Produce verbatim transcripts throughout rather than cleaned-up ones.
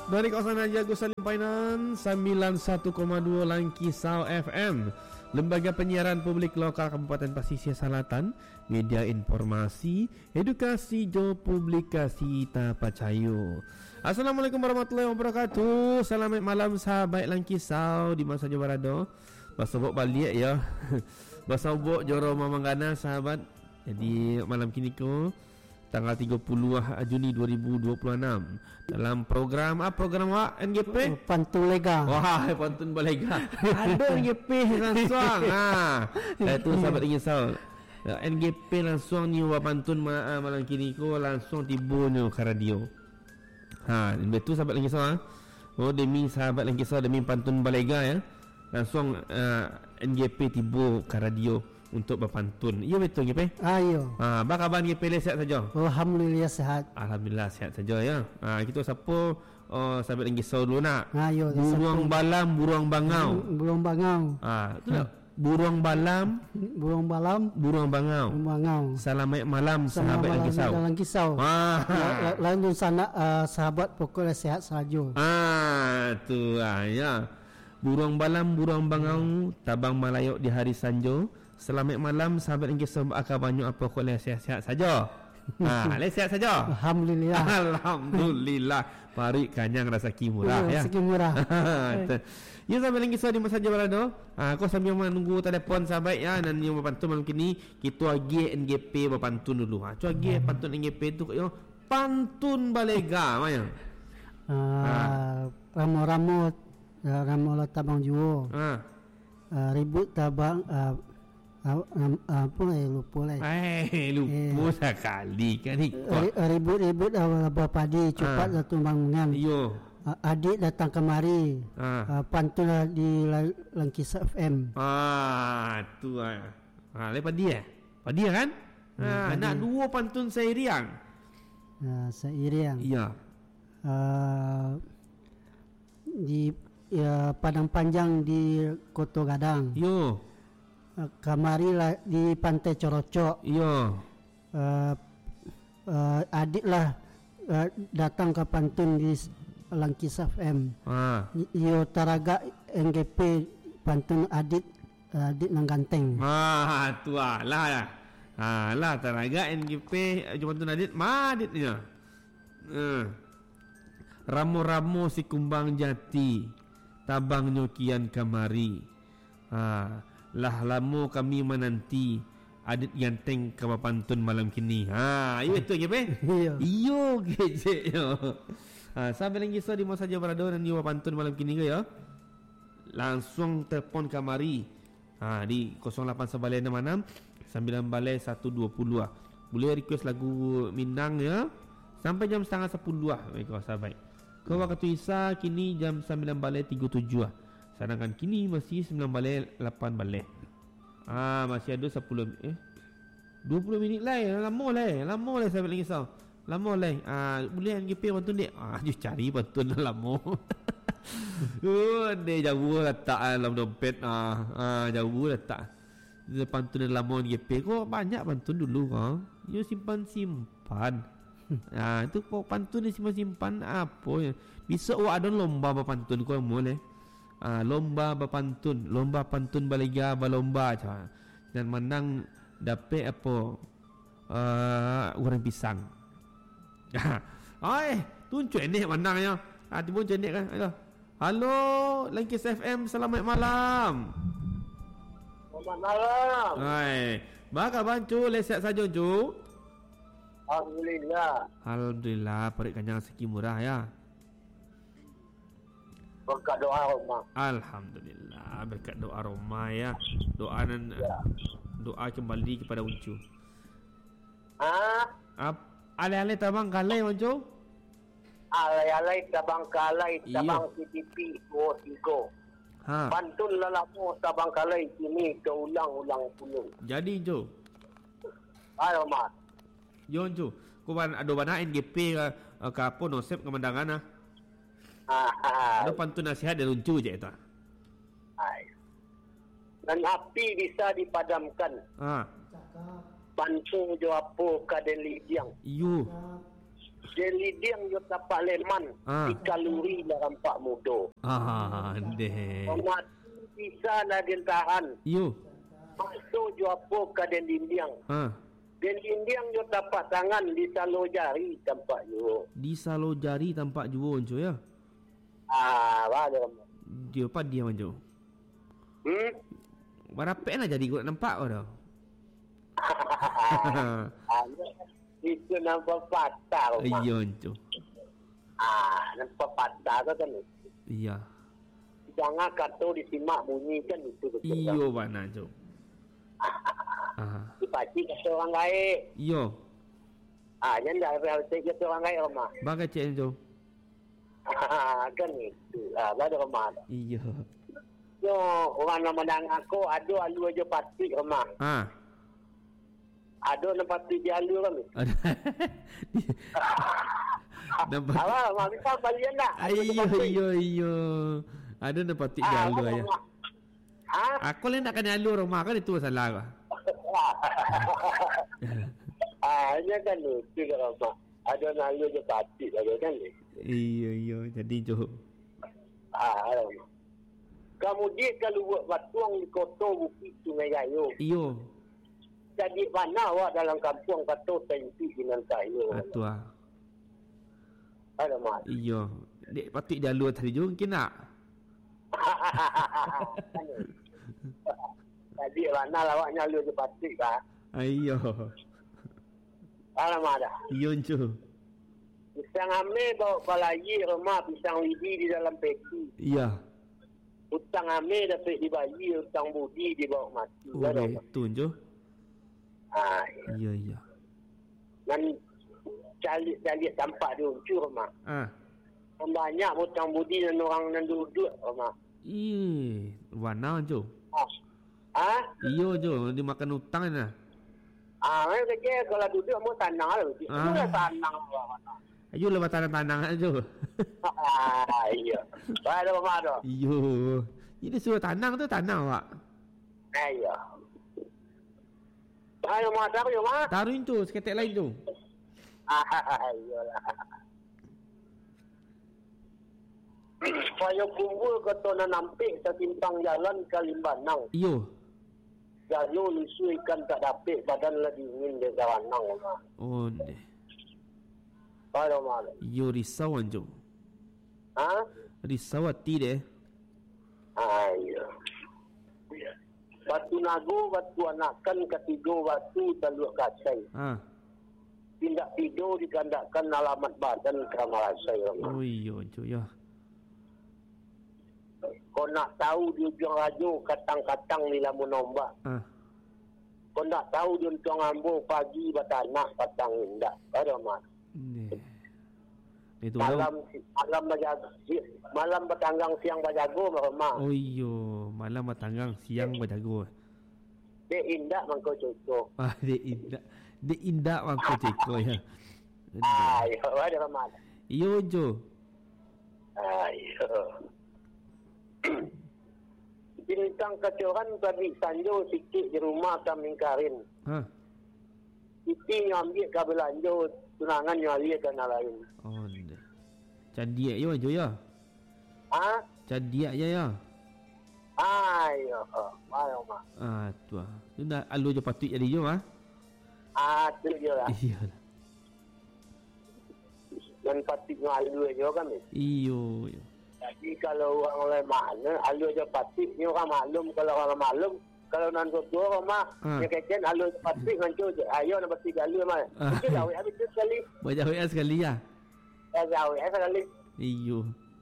Dari kawasan Haji Agus Salim Painan, sembilan puluh satu koma dua Langkisau F M, Lembaga Penyiaran Publik Lokal Kabupaten Pasisir Selatan, media informasi, edukasi, jo publikasi tapacayo. Assalamualaikum warahmatullahi wabarakatuh. Selamat malam sahabat Langkisau di masa saja berada. Basobok balik ya. Basobok joro mamanggana sahabat. Jadi malam kini ko tanggal tiga puluh Juni dua ribu dua puluh enam dalam program apa program awak N G P oh, Pantun Lega. Wah, Pantun Balega. Ada N G P langsung. Ha. Itu sahabat Langkisau. N G P langsung ni buat pantun malam kini ko langsung tiba ni ke radio. Ha, betul sahabat Langkisau ah. Oh, demi sahabat Langkisau demi Pantun Balega ya. Langsung uh, N G P tiba ke radio untuk berpantun. Ya betul N G P? Ayo. Ha, apa khabar N G P? Sihat saja? Alhamdulillah sehat. Alhamdulillah sihat saja ya. Ha, kita siapa oh, sahabat Langkisau dulu nak? Ayo. Burung balam, burung bangau. Burung bangau. Ha, tu nak. Burung balam, burung balam, burung bangau. Burung bangau. Selamat malam sahabat Langkisau. Selamat Langkisau. Ha. Lalu sana uh, sahabat pokoknya sehat saja. Ah, tu ah ya. Burung balam, burung bangau, tabang malayok di hari sanjo. Selamat malam sahabat Langkisau, akan banyak apa kau sihat-sihat saja. Ha, le sihat saja. Alhamdulillah. Alhamdulillah. Parik kanyang rezeki murah ya. Rezeki murah. Ya sahabat Langkisau di masa berada. Ha, kau sambil menunggu telefon sahabat ya, dan yang berpantun malam kini kita lagi N G P berpantun dulu. Ha, cu lagi pantun N G P tu yo Pantun Balega mana? Ah, ramo-ramo ramo tabang juo. Ha. Uh, ribut tabang uh, uh, uh, apa eh lupa lah. Eh lupa eh, sekali kan ikut. Ribut-ribut awal uh, padi cepat ha. Satu bangunan. Yo. Uh, adik datang kemari. Ha. Uh, pantun uh, di Langkisau F M. Ah, tu ah. Ha, lepas dia. Padi kan? Ha, nak dua pantun seiriang. Uh, seiriang. Ya. Uh, di ya, Padang Panjang di Koto Gadang. Yo. Uh, kamari lah di Pantai Corocok. Yo. Uh, uh, adik lah uh, datang ke pantun di Langkisau F M. Ha. Yo taraga N G P pantun adik uh, adik nang ganteng. Ha, tu ah lah. Ha, lah taraga N G P pantun adik ma adiknya. Uh. Ramo-ramo si kumbang jati, tabang nyokian kamari. Ha, lah lamo kami menanti adit ganteng ke pantun malam kini. Ha, iyo betul ke pe? Iyo. Iyo kece yo. Ha, sampai Langkisau di masa saja berada dan iyo pantun malam kini ke ya. Langsung telefon kamari. Ha, di kosong lapan sebalai enam enam sembilan balai satu dua puluh ah. Boleh request lagu Minang ya. Sampai jam setengah sepuluh ah mereka sahabat. Kau waktu Isa kini jam sembilan balai tiga puluh tujuh ah. Sedangkan kini masih sembilan balai lapan balai. Ah, masih ada sepuluh eh dua puluh minit lah. Lama lah. Lama lah saya lagi risau. Lama lah. Ah, boleh N G P pantun dia. Ah, just cari pantun lama. Oh, dia jauh letak dalam dompet ah. Ah, jauh letak. Dia pantun lama N G P. Kau banyak pantun dulu kau. You simpan-simpan. Ah, itu kau pantun ni simpan-simpan apa ya? Bisa awak ada lomba berpantun kau boleh. Ah, lomba berpantun, lomba pantun Balega berlomba aja. Dan menang dapat apa? Uh, goreng pisang. Oi, tunjuk ni menangnya. Ah, timbul jenik kan. Halo. Halo, Langkisau F M, selamat malam. Selamat malam. Hai. Baka bancu, sihat saja cu. Alhamdulillah. Alhamdulillah, parik kanyang rezeki murah ya. Berkat doa rumah. Alhamdulillah, berkat doa rumah ya. Doa dan ya. Doa kembali kepada Uncu. Ah, Ap, alai-alai tabang kalai Uncu. Alai-alai tabang kalai tabang C T P dua tiga. Ha. Pantun lelamu tabang kalai kini keulang-ulang puluh. Jadi Uncu. Ayo mat. Yo Uncu, kau ban ada bana N G P ke ke apa nosep kemendangan ah. Ah, ada pantun nasihat dari Uncu je itu. Hai. Dan api bisa dipadamkan. Ha. Pantun jo apa kaden lidiang. Yo. Delidiang yo tapak leman. Ah. Di kalori lah rampak mudo. Ah, deh. Omat bisa na din tahan. Yo. Masuk jo apa ka den lindiang. Ah. Den lindiang yo tapak tangan di salo jari tampak yo. Di salo jari tampak juo onco ya. Ah, wala mo. Dia apa dia onco? Hmm? Barapek nak jadi kau nampak kau dah. Ah, itu nampak patah. Iya onco. Ah, nampak patah tu kan. Iya. Jangan kata disimak bunyi kan itu betul. Iyo mana onco. Ah. Dipaci kata orang baik. Iyo. Ah, yang dah harus kata orang baik rumah. Bagai cek onco. Ah, kan itu. Ah, ada rumah. Iya. Yo, orang nama dang aku ada alu aja pasti rumah. Ah. Ada nak pasti dia alu kan. Ada. Nampak. Awak mak bisa balian tak? Iyo iyo iyo. Ada nampak tik jalu ya. Ah, Aku le nak kena jalu rumah kan itu salah kau. ah, ini kan itu rumah. Ada nak alu aja pasti ada kan. Iyo iyo. Jadi jo. Ah, rumah. Kemudian kalau buat batuang di kota Bukit Sungai Gayo. Iyo. Jadi mana awak dalam kampung kata tensi dengan saya? Atua. Ada mak. Iyo. Dek patut jalu tadi jo mungkin nak. Jadi mana awaknya lu je pasti kah? Iyo. Alamak dah. Iyo jo. Pisang ame bawa balayi rumah pisang lidi di dalam peti. Iya. Utang ame dapat dibayi, utang budi dibawa mati. Oh, betul jo. Ah, Iya iya. dan cari-cari tampak di uncur rumah. Ah. Banyak utang budi dan orang yang duduk rumah. Ih, warna jo. Ah. Ah? Iyo jo, dia makan utang na. Ah, mana kerja kalau duduk mau tanang lah. Ah. Itu tanang. Ayo lepas tanang-tanang aja. Ah, iya. Ada apa ada? Iyo. Ini suruh tanang tu tanang awak. Iya. Ayo mak, apa yo mak? Taruhin tu, seketek lain tu. Ah, iyalah. Saya kumpul ke Tona Nampik setimpang jalan Kalimbanang. Iyo. Jalur isu ikan tak dapat badan lah dingin di Kawanang. Oh deh. Ada mak. Iyo risau anjo. Ha? Risau hati deh. Ah, iya. Batu nago, batu anakan, ketiga batu taluk kasai. Ah. Tindak tidur dikandakkan alamat badan Kamarasai. Oh iyo anjo ya. Kau nak tahu di ujung rajo katang-katang ni lamun ombak. Ah. Kau nak tahu di ujung ambo pagi batanak katang indak. Ada mak. Nih. Itu Malam malam berjaga. Malam bertanggang siang berjago mak. Oh iyo, malam matanggang, siang berjago. Dek indak mangkau cocok. Ah, dek indak. Dek indak mangko ceko ya. Ah, ya ada mak. Iyo jo. Ah, ya. Bintang kecoran tadi sanjo sikit di rumah kami karin. Ha. Iti ngambil ke belanjo tunangan nyali dan lain. Oh deh. Candiak yo jo ya. Ah, Candiak ya ya. ayo, ayo mak. Ah, tu ah. Tu dah alu je patut jadi jo ah. Ah, tu je lah. Iya. Dan pasti ngalu je kan ni. Iyo. Iyo. Jadi kalau orang lain mana, alu je pasti ni orang maklum. Kalau orang maklum, kalau nan tua rumah, Ah. dia kecen alu pasti ngancur je. Ayo nak pasti alu mah. Ah. Itu dah habis tu sekali. Banyak W A sekali ya. Dah jauh ya sekali. Iyo.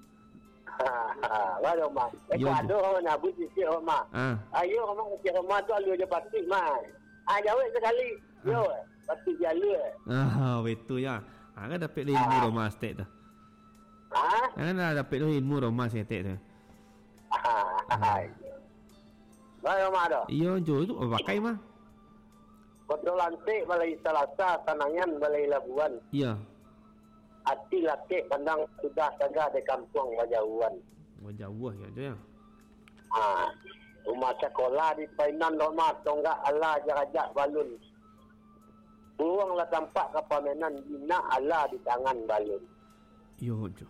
Ha, baru mah. Eh, Yo, ada orang nak buat sisi rumah. Ah. Ayo rumah kecil rumah tu alu je pasti mah. Ah, jauh sekali. Yo, pasti jalu. Ah, betul ya. Ah, kan dapat ilmu rumah stek tu. Ha? Kan dah dapat ilmu rumah stek tu. Ah. Baru mah dah. Iyo jo tu pakai mah. Betul lantik balai Selasa, Sanangan balai Labuan. Iya. Hati laki pandang sudah jaga di kampung Wajauan. Wajah buah ya jo ya. Ah, rumah sekolah di Painan rumah tonggak Allah jarajak balun. Buanglah tampak kepamenan bina ala di tangan balun. Yo jo.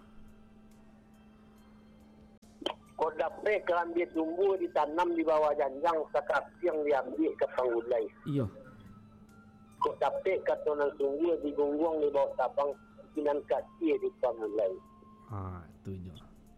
Kau dapat kerambil tumbuh ditanam di bawah janjang sekap yang diambil ke panggulai. Yo. Kau dapat katonan sungguh digunggung di bawah tabang kinan kaki di panggulai. Ah, tu jo.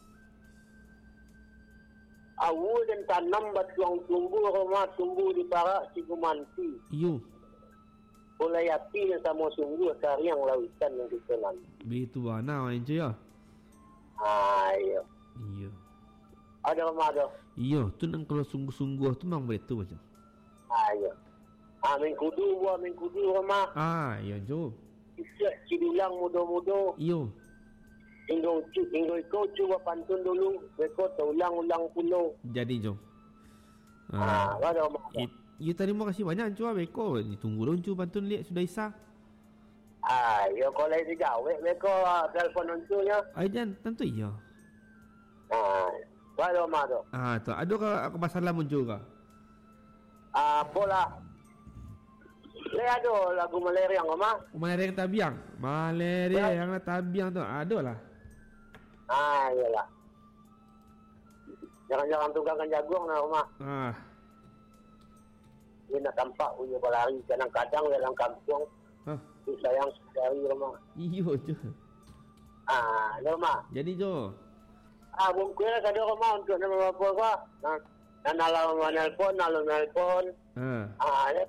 Awal dan tanam batuang tumbuh rumah tumbuh di barak si gumanti. Yo. Oleh api yang sama sungguh kariang lautan yang ditelan. Begitu mana main je ya? Ah, iya. Iya. Ada rumah ada. Iya, tu nang kalau sungguh-sungguh tu memang betul macam. Ah, iya. Ah, main kudu buah, main kudu rumah. Ah, ya jo. Isyak cidulang muda-muda. Iyo. Tinggal cu, tinggal kau cuba pantun dulu. Mereka ulang-ulang pulau. Jadi jo. Ah, Ah, ada rumah. it, you terima kasih banyak cu beko. Tunggu dong cu pantun lihat sudah isa. Ah, ya kalau lagi gawe mereka telefon untuknya. Ajan tentu iya. Ah, ada rumah ada. Ah, tu ada ke aku masalah muncul ke? Ah, pola. Le ada lagu Maleriang rumah. Malaria yang tabiang. Malaria yang tabiang tu ada lah. Ah, iyalah. Jangan-jangan tunggangan jagung nak rumah. Ah, Dia nak tampak punya berlari. Kadang-kadang dalam kampung. ah, Tu sayang sekali rumah. iyo jo. Ah, ada rumah. Jadi jo. Ah, bungkus lah ada rumah untuk nama apa kau. Nah, dan nalar menelpon, nalar menelpon. Ah, Ah, ya.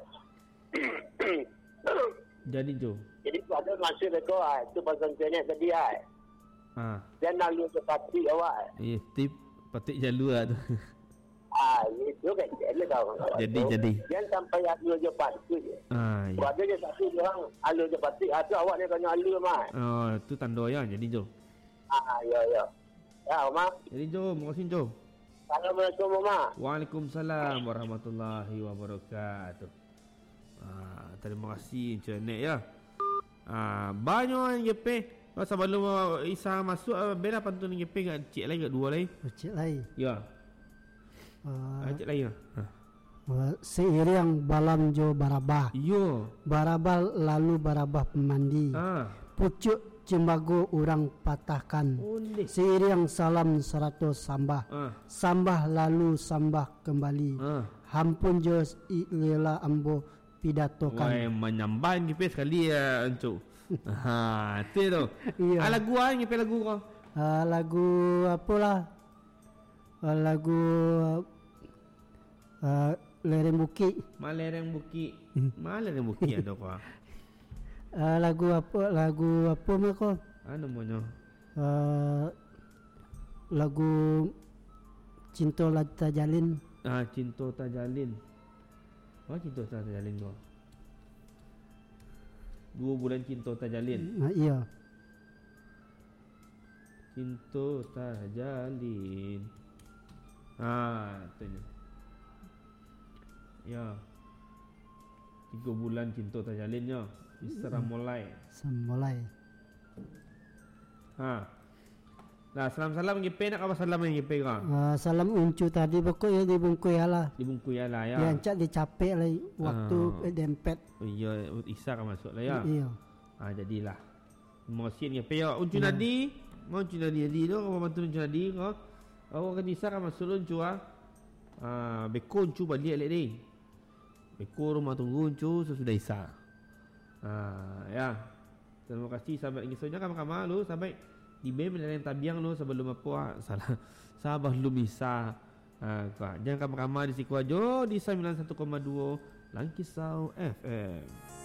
jadi jo. Jadi tu ada masa mereka, ah, itu pasal jenis tadi, ah. Ah, Dan lalu sepati awak. eh tip patik jalur lah tu. Ah, itu kan jenis tau. Jadi, jadi. Dan sampai alu je pasti je. Ah, ya. Ada je satu orang alu je pasti. Ah, tu awak ni kena alu, mah. Oh, tu tanda ya. Jadi jo. Ah, ya, ya. Ya, Mak. Jadi jo, makasih jo. Assalamualaikum, Mak. Waalaikumsalam warahmatullahi wabarakatuh. Ah, terima kasih Encik Nek ya. Ah, banyak yang G P. Oh, sebelum Isa masuk, bela pantun G P kat cik lain kat dua lain. Cik lain. Ya. Uh, Ah, cik lain ah. Ha. uh, seiring balam jo barabah. Yo. Barabah lalu barabah pemandi. Ah. Pucuk cembago orang patahkan. Onde. Seiring salam seratus sambah. Ah. Sambah lalu sambah kembali. Ah. Hampun jo lela ambo Wai pidatokan. menyamban G P sekali ya Encik. Ha, tu tu. Iya. Ah, lagu ah G P lagu kau. Uh, lagu apalah? Uh, lagu uh, Lereng Bukit. Malereng Bukit. Malereng Bukit ada kau. Uh, lagu apa? Lagu apa mereka? Ah, namanya. Uh, lagu Cinta Lata Jalin. Ah, Cinta Tak Jalin. Oh, Cinta Tak Jalin kau. Dua bulan Cinta Tak Jalin. Uh, iya. Cinta Tak Jalin. Ah, tanya. Ya. Tiga bulan Cinta Tak Jalin ya. Isra mulai. Semulai. Ha. Nah, salam-salam G P nak apa salam yang G P kau? Uh, salam uncu tadi pokok ya dibungkui lah. Dibungkui lah ya. Ya ancak dicapek lah waktu Ah. uh. dempet. Oh iya, Isa kan masuk lah ya. Iya. Ah, jadilah. Terima kasih G P ya. Uncu ya. Nadi. Mau Uncu Nadi Nadi tu kau bantu Uncu Nadi kau. Awak kan Isa kan masuk Uncu ah. Ah, beko Uncu balik lek ni. Beko rumah tunggu Uncu sesudah Isa. Ah, ya. Terima kasih sahabat ngisonya kan kamar lu sampai di B menerang tabiang lu sebelum apa ah. Salah. Sahabat lu bisa. Ah, kau jangan kamar-kamar di siku aja di sembilan puluh satu koma dua Langkisau F M.